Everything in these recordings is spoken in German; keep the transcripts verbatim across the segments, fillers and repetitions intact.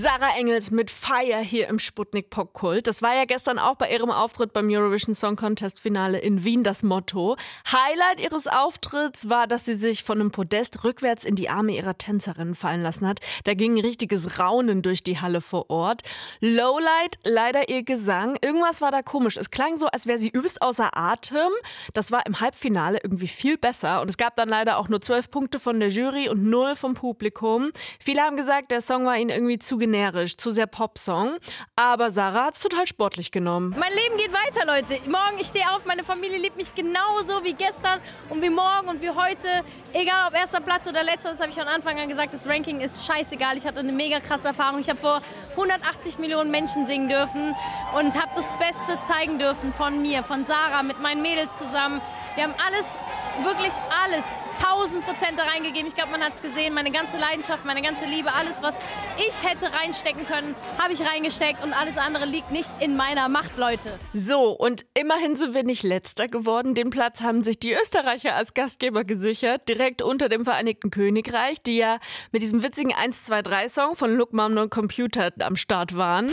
Sarah Engels mit Fire hier im Sputnik Popkult. Das war ja gestern auch bei ihrem Auftritt beim Eurovision Song Contest Finale in Wien das Motto. Highlight ihres Auftritts war, dass sie sich von einem Podest rückwärts in die Arme ihrer Tänzerinnen fallen lassen hat. Da ging ein richtiges Raunen durch die Halle vor Ort. Lowlight, leider ihr Gesang. Irgendwas war da komisch. Es klang so, als wäre sie übelst außer Atem. Das war im Halbfinale irgendwie viel besser. Und es gab dann leider auch nur zwölf Punkte von der Jury und null vom Publikum. Viele haben gesagt, der Song war ihnen irgendwie zu generisch, zu sehr Popsong. Aber Sarah hat es total sportlich genommen. Mein Leben geht weiter, Leute. Morgen, ich stehe auf, meine Familie liebt mich genauso wie gestern und wie morgen und wie heute. Egal ob erster Platz oder letzter, das habe ich von Anfang an gesagt, das Ranking ist scheißegal. Ich hatte eine mega krasse Erfahrung. Ich habe vor hundertachtzig Millionen Menschen singen dürfen und habe das Beste zeigen dürfen von mir, von Sarah, mit meinen Mädels zusammen. Wir haben alles, wirklich alles, tausend Prozent da reingegeben. Ich glaube, man hat es gesehen, meine ganze Leidenschaft, meine ganze Liebe, alles, was ich hätte reinstecken können, habe ich reingesteckt und alles andere liegt nicht in meiner Macht, Leute. So, und immerhin sind wir nicht Letzter geworden. Den Platz haben sich die Österreicher als Gastgeber gesichert, direkt unter dem Vereinigten Königreich, die ja mit diesem witzigen eins zwei drei Song von Look Mom No Computer am Start waren.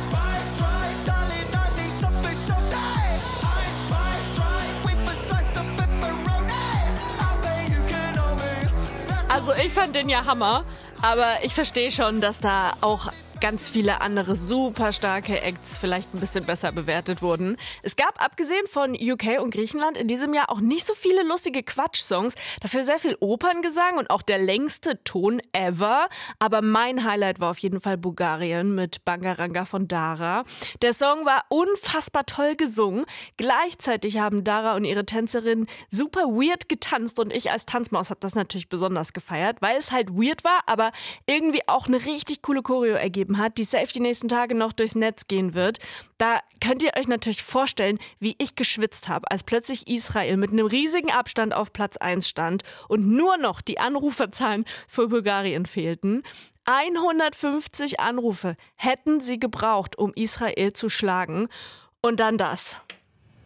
Also ich fand den ja Hammer, aber ich verstehe schon, dass da auch ganz viele andere super starke Acts vielleicht ein bisschen besser bewertet wurden. Es gab abgesehen von U K und Griechenland in diesem Jahr auch nicht so viele lustige Quatsch-Songs, dafür sehr viel Operngesang und auch der längste Ton ever. Aber mein Highlight war auf jeden Fall Bulgarien mit Bangaranga von Dara. Der Song war unfassbar toll gesungen. Gleichzeitig haben Dara und ihre Tänzerin super weird getanzt und ich als Tanzmaus habe das natürlich besonders gefeiert, weil es halt weird war, aber irgendwie auch eine richtig coole Choreo ergeben hat, die safe die nächsten Tage noch durchs Netz gehen wird. Da könnt ihr euch natürlich vorstellen, wie ich geschwitzt habe, als plötzlich Israel mit einem riesigen Abstand auf Platz eins stand und nur noch die Anruferzahlen für Bulgarien fehlten. hundertfünfzig Anrufe hätten sie gebraucht, um Israel zu schlagen. Und dann das.